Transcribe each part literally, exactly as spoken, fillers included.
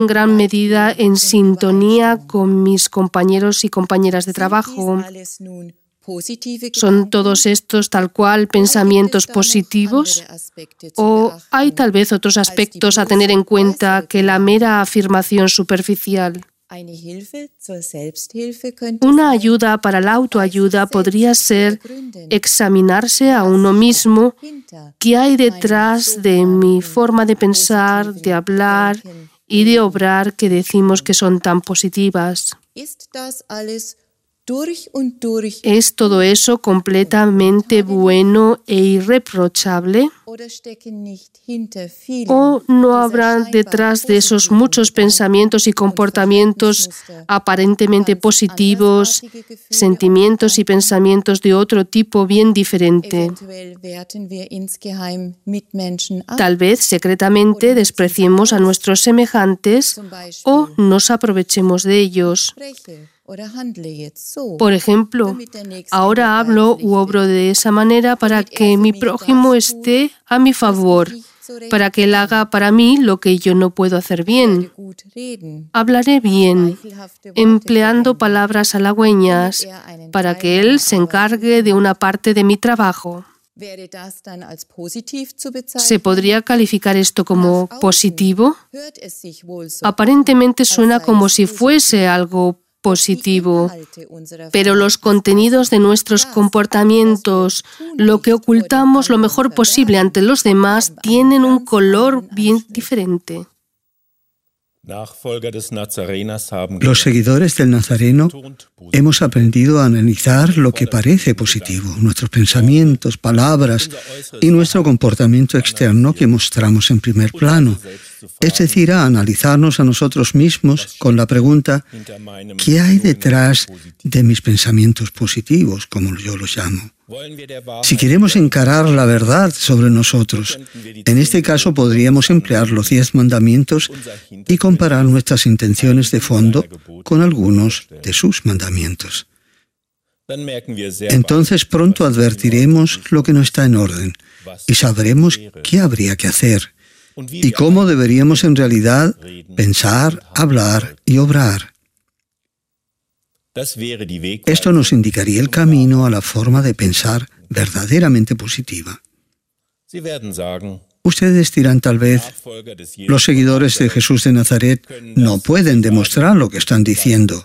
en gran medida en sintonía con mis compañeros y compañeras de trabajo. ¿Son todos estos tal cual pensamientos positivos? ¿O hay tal vez otros aspectos a tener en cuenta que la mera afirmación superficial? Una ayuda para la autoayuda podría ser examinarse a uno mismo qué hay detrás de mi forma de pensar, de hablar y de obrar que decimos que son tan positivas. ¿Es todo eso completamente bueno e irreprochable? ¿O no habrá detrás de esos muchos pensamientos y comportamientos aparentemente positivos, sentimientos y pensamientos de otro tipo bien diferente? Tal vez secretamente despreciemos a nuestros semejantes o nos aprovechemos de ellos. Por ejemplo, ahora hablo u obro de esa manera para que mi prójimo esté a mi favor, para que él haga para mí lo que yo no puedo hacer bien. Hablaré bien, empleando palabras halagüeñas, para que él se encargue de una parte de mi trabajo. ¿Se podría calificar esto como positivo? Aparentemente suena como si fuese algo positivo, pero los contenidos de nuestros comportamientos, lo que ocultamos lo mejor posible ante los demás, tienen un color bien diferente. Los seguidores del Nazareno hemos aprendido a analizar lo que parece positivo, nuestros pensamientos, palabras y nuestro comportamiento externo que mostramos en primer plano, es decir, a analizarnos a nosotros mismos con la pregunta ¿qué hay detrás de mis pensamientos positivos, como yo los llamo? Si queremos encarar la verdad sobre nosotros, en este caso podríamos emplear los diez mandamientos y comparar nuestras intenciones de fondo con algunos de sus mandamientos. Entonces pronto advertiremos lo que no está en orden y sabremos qué habría que hacer y cómo deberíamos en realidad pensar, hablar y obrar. Esto nos indicaría el camino a la forma de pensar verdaderamente positiva. Ustedes dirán tal vez, los seguidores de Jesús de Nazaret no pueden demostrar lo que están diciendo.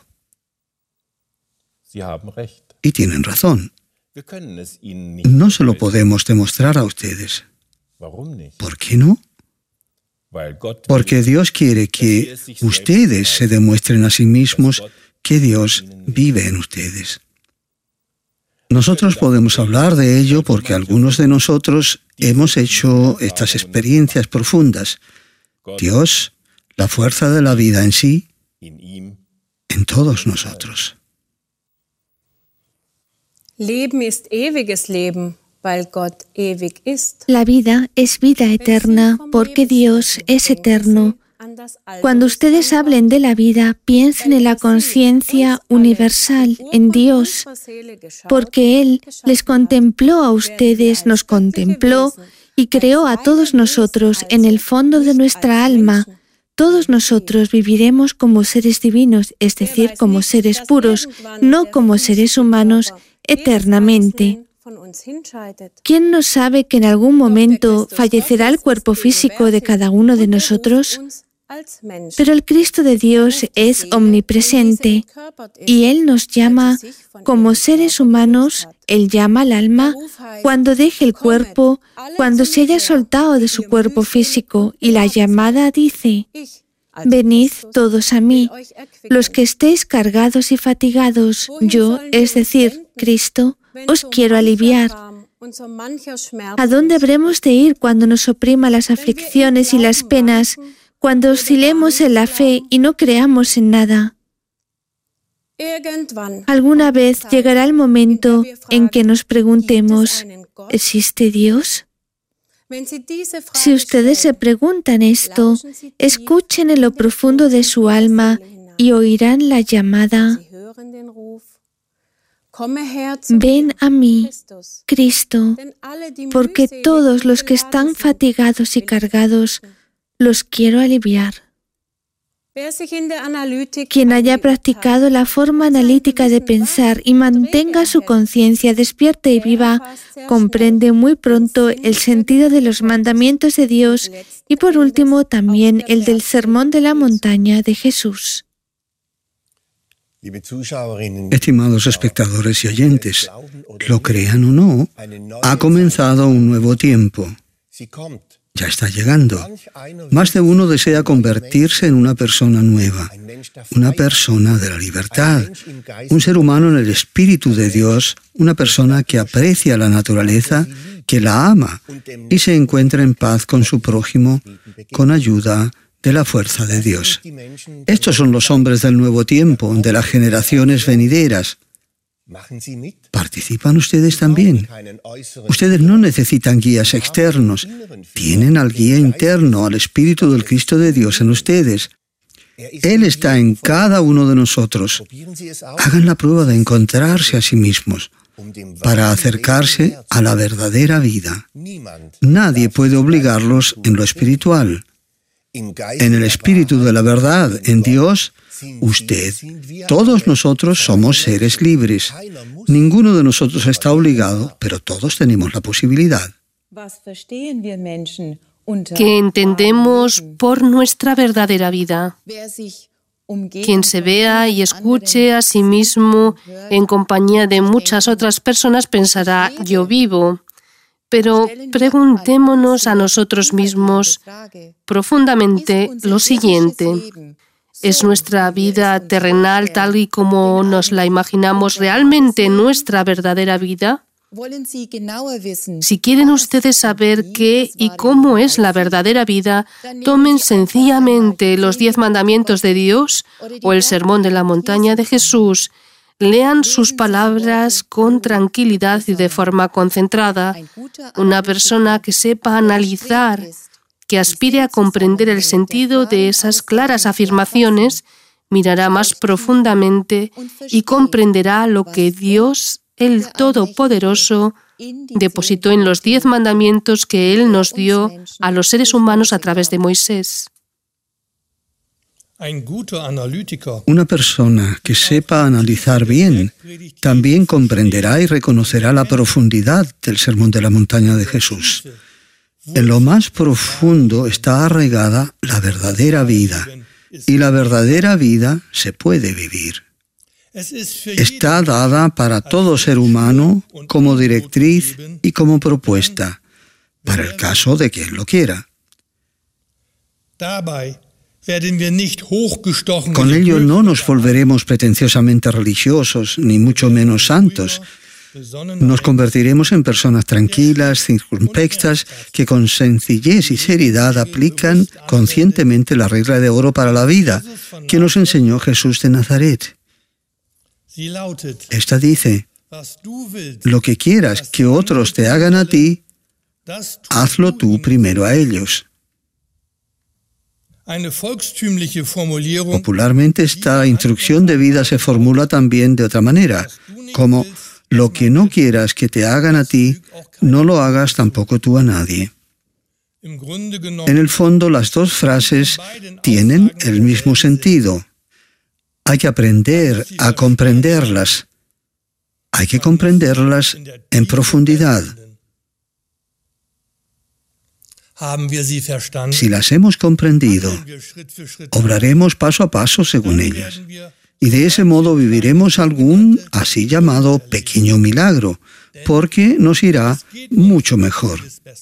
Y tienen razón. No se lo podemos demostrar a ustedes. ¿Por qué no? Porque Dios quiere que ustedes se demuestren a sí mismos que Dios vive en ustedes. Nosotros podemos hablar de ello porque algunos de nosotros hemos hecho estas experiencias profundas. Dios, la fuerza de la vida en sí, en todos nosotros. Leben ist ewiges Leben, weil Gott ewig ist. La vida es vida eterna porque Dios es eterno. Cuando ustedes hablen de la vida, piensen en la conciencia universal, en Dios, porque Él les contempló a ustedes, nos contempló y creó a todos nosotros en el fondo de nuestra alma. Todos nosotros viviremos como seres divinos, es decir, como seres puros, no como seres humanos, eternamente. ¿Quién no sabe que en algún momento fallecerá el cuerpo físico de cada uno de nosotros? Pero el Cristo de Dios es omnipresente y Él nos llama como seres humanos, Él llama al alma cuando deje el cuerpo, cuando se haya soltado de su cuerpo físico y la llamada dice, venid todos a mí, los que estéis cargados y fatigados, yo, es decir, Cristo, os quiero aliviar. ¿A dónde habremos de ir cuando nos oprima las aflicciones y las penas, cuando oscilemos en la fe y no creamos en nada? Alguna vez llegará el momento en que nos preguntemos, ¿existe Dios? Si ustedes se preguntan esto, escuchen en lo profundo de su alma y oirán la llamada, ven a mí, Cristo, porque todos los que están fatigados y cargados, los quiero aliviar. Quien haya practicado la forma analítica de pensar y mantenga su conciencia despierta y viva, comprende muy pronto el sentido de los mandamientos de Dios y, por último, también el del Sermón de la Montaña de Jesús. Estimados espectadores y oyentes, lo crean o no, ha comenzado un nuevo tiempo. Ya está llegando. Más de uno desea convertirse en una persona nueva, una persona de la libertad, un ser humano en el Espíritu de Dios, una persona que aprecia la naturaleza, que la ama y se encuentra en paz con su prójimo, con ayuda de la fuerza de Dios. Estos son los hombres del nuevo tiempo, de las generaciones venideras. ¿Participan ustedes también? Ustedes no necesitan guías externos. Tienen al guía interno, al Espíritu del Cristo de Dios en ustedes. Él está en cada uno de nosotros. Hagan la prueba de encontrarse a sí mismos para acercarse a la verdadera vida. Nadie puede obligarlos en lo espiritual. En el Espíritu de la verdad, en Dios, usted, todos nosotros somos seres libres. Ninguno de nosotros está obligado, pero todos tenemos la posibilidad. ¿Qué entendemos por nuestra verdadera vida? Quien se vea y escuche a sí mismo en compañía de muchas otras personas pensará, yo vivo. Pero preguntémonos a nosotros mismos profundamente lo siguiente. ¿Es nuestra vida terrenal tal y como nos la imaginamos realmente nuestra verdadera vida? Si quieren ustedes saber qué y cómo es la verdadera vida, tomen sencillamente los diez mandamientos de Dios o el Sermón de la Montaña de Jesús. Lean sus palabras con tranquilidad y de forma concentrada. Una persona que sepa analizar, que aspire a comprender el sentido de esas claras afirmaciones, mirará más profundamente y comprenderá lo que Dios, el Todopoderoso, depositó en los diez mandamientos que Él nos dio a los seres humanos a través de Moisés. Una persona que sepa analizar bien también comprenderá y reconocerá la profundidad del Sermón de la Montaña de Jesús. En lo más profundo está arraigada la verdadera vida, y la verdadera vida se puede vivir. Está dada para todo ser humano como directriz y como propuesta, para el caso de quien lo quiera. Con ello no nos volveremos pretenciosamente religiosos, ni mucho menos santos. Nos convertiremos en personas tranquilas, circunspectas, que con sencillez y seriedad aplican conscientemente la regla de oro para la vida, que nos enseñó Jesús de Nazaret. Esta dice, lo que quieras que otros te hagan a ti, hazlo tú primero a ellos. Popularmente esta instrucción de vida se formula también de otra manera, como lo que no quieras que te hagan a ti, no lo hagas tampoco tú a nadie. En el fondo, las dos frases tienen el mismo sentido. Hay que aprender a comprenderlas. Hay que comprenderlas en profundidad. Si las hemos comprendido, obraremos paso a paso según ellas. Y de ese modo viviremos algún así llamado pequeño milagro, porque nos irá mucho mejor.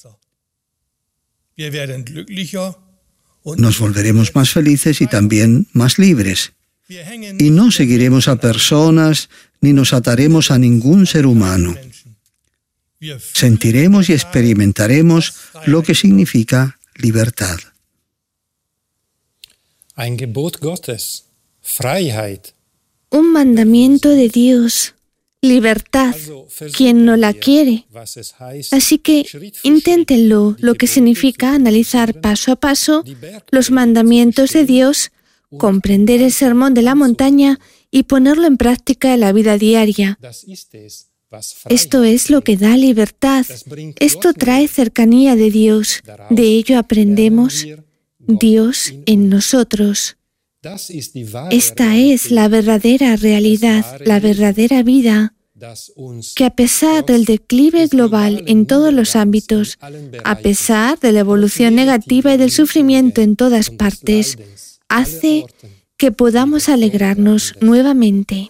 Nos volveremos más felices y también más libres. Y no seguiremos a personas ni nos ataremos a ningún ser humano. Sentiremos y experimentaremos lo que significa libertad. Ein Gebot Gottes, Freiheit. Un mandamiento de Dios, libertad, quien no la quiere. Así que inténtenlo, lo que significa analizar paso a paso los mandamientos de Dios, comprender el Sermón de la Montaña y ponerlo en práctica en la vida diaria. Esto es lo que da libertad. Esto trae cercanía de Dios. De ello aprendemos Dios en nosotros. Esta es la verdadera realidad, la verdadera vida, que a pesar del declive global en todos los ámbitos, a pesar de la evolución negativa y del sufrimiento en todas partes, hace que podamos alegrarnos nuevamente.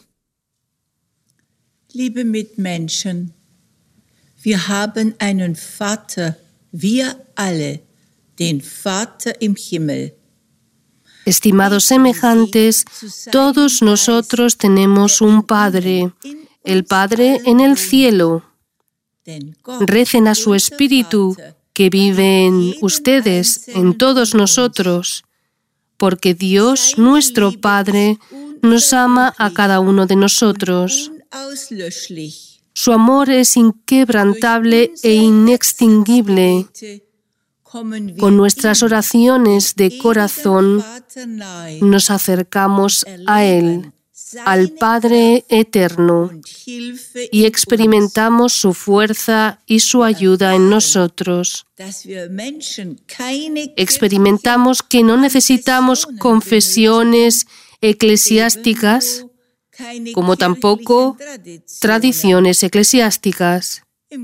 Liebe Mitmenschen, wir haben einen Vater, wir alle, den Vater im Himmel. Estimados semejantes, todos nosotros tenemos un Padre, el Padre en el cielo. Recen a su Espíritu que vive en ustedes, en todos nosotros, porque Dios, nuestro Padre, nos ama a cada uno de nosotros. Su amor es inquebrantable e inextinguible. Con nuestras oraciones de corazón nos acercamos a Él, al Padre eterno, y experimentamos su fuerza y su ayuda en nosotros. Experimentamos que no necesitamos confesiones eclesiásticas, como tampoco tradiciones eclesiásticas.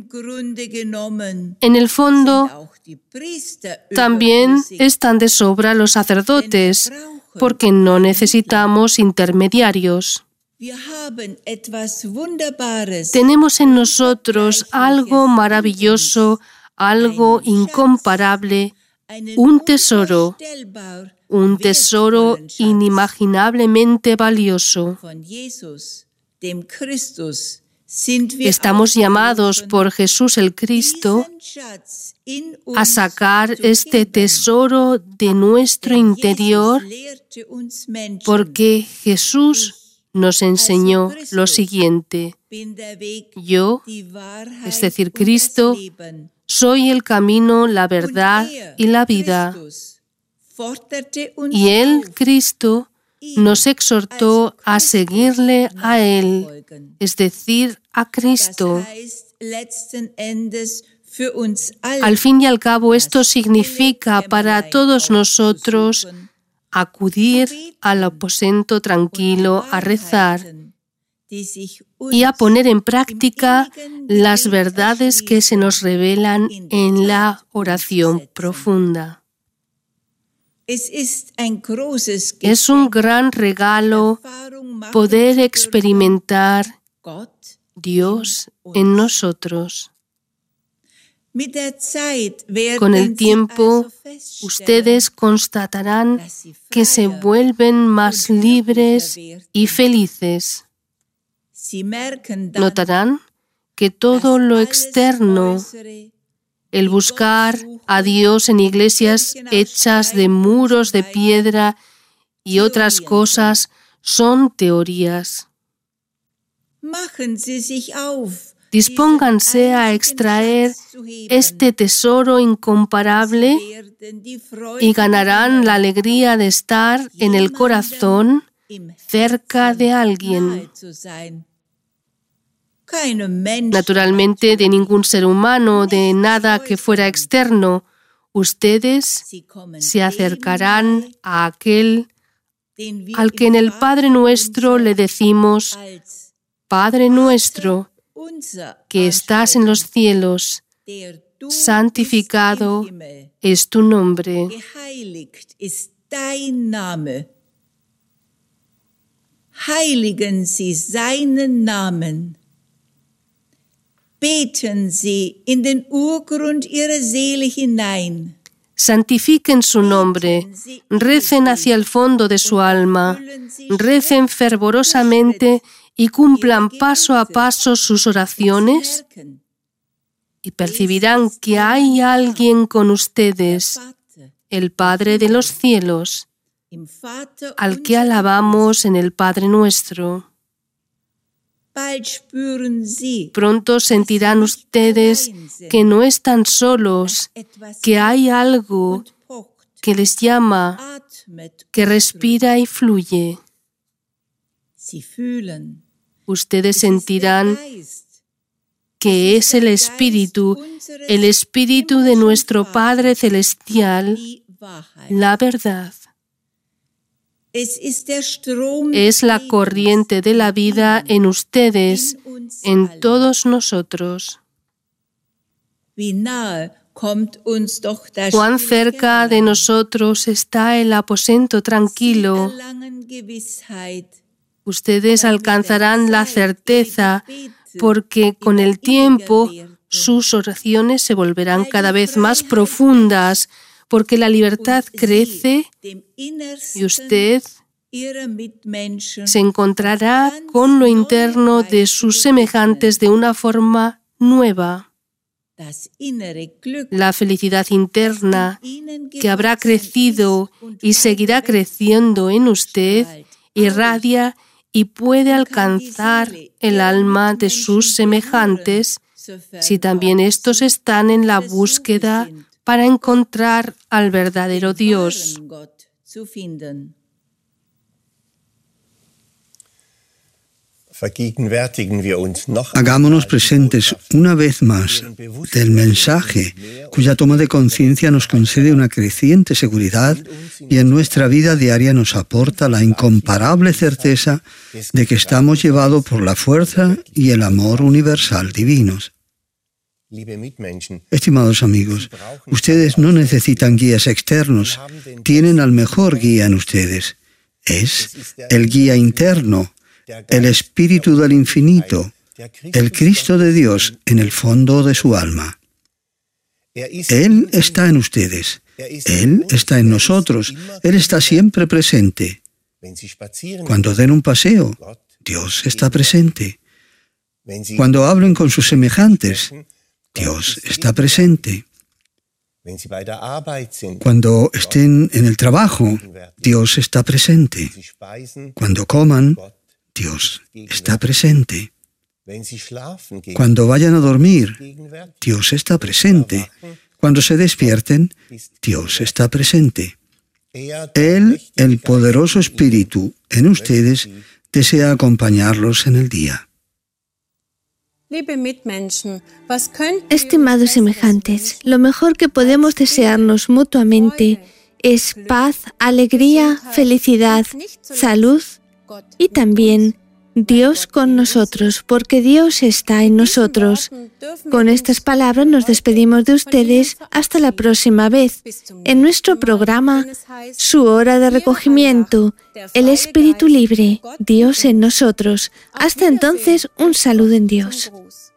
En el fondo, también están de sobra los sacerdotes, porque no necesitamos intermediarios. Tenemos en nosotros algo maravilloso, algo incomparable, un tesoro, un tesoro inimaginablemente valioso. Estamos llamados por Jesús el Cristo a sacar este tesoro de nuestro interior, porque Jesús nos enseñó lo siguiente: yo, es decir, Cristo, soy el camino, la verdad y la vida. Y Él, Cristo, nos exhortó a seguirle a Él, es decir, a Cristo. Al fin y al cabo, esto significa para todos nosotros acudir al aposento tranquilo a rezar y a poner en práctica las verdades que se nos revelan en la oración profunda. Es un gran regalo poder experimentar Dios en nosotros. Con el tiempo, ustedes constatarán que se vuelven más libres y felices. Notarán que todo lo externo, el buscar a Dios en iglesias hechas de muros de piedra y otras cosas, son teorías. Dispónganse a extraer este tesoro incomparable y ganarán la alegría de estar en el corazón cerca de alguien. Naturalmente, de ningún ser humano, de nada que fuera externo, ustedes se acercarán a aquel al que en el Padre Nuestro le decimos: Padre nuestro, que estás en los cielos, santificado es tu nombre. Heiligen Sie seinen Namen. Beten Sie in den Urgrund Ihrer Seele hinein. Santifiquen su nombre, recen hacia el fondo de su alma, recen fervorosamente y cumplan paso a paso sus oraciones y percibirán que hay alguien con ustedes, el Padre de los cielos, al que alabamos en el Padre Nuestro. Pronto sentirán ustedes que no están solos, que hay algo que les llama, que respira y fluye. Ustedes sentirán que es el Espíritu, el Espíritu de nuestro Padre Celestial, la verdad. Es la corriente de la vida en ustedes, en todos nosotros. Cuán cerca de nosotros está el aposento tranquilo. Ustedes alcanzarán la certeza porque con el tiempo sus oraciones se volverán cada vez más profundas, porque la libertad crece y usted se encontrará con lo interno de sus semejantes de una forma nueva. La felicidad interna que habrá crecido y seguirá creciendo en usted irradia y puede alcanzar el alma de sus semejantes si también estos están en la búsqueda para encontrar al verdadero Dios. Hagámonos presentes una vez más del mensaje cuya toma de conciencia nos concede una creciente seguridad y en nuestra vida diaria nos aporta la incomparable certeza de que estamos llevados por la fuerza y el amor universal divinos. Estimados amigos, ustedes no necesitan guías externos, tienen al mejor guía en ustedes. Es el guía interno, el Espíritu del Infinito, el Cristo de Dios en el fondo de su alma. Él está en ustedes, Él está en nosotros, Él está siempre presente. Cuando den un paseo, Dios está presente. Cuando hablen con sus semejantes, Dios está presente. Cuando estén en el trabajo, Dios está presente. Cuando coman, Dios está presente. Cuando vayan a dormir, Dios está presente. Cuando se despierten, Dios está presente. Él, el poderoso Espíritu en ustedes, desea acompañarlos en el día. Estimados semejantes, lo mejor que podemos desearnos mutuamente es paz, alegría, felicidad, salud y también Dios con nosotros, porque Dios está en nosotros. Con estas palabras nos despedimos de ustedes hasta la próxima vez, en nuestro programa Su Hora de Recogimiento, el Espíritu Libre, Dios en nosotros. Hasta entonces, un saludo en Dios.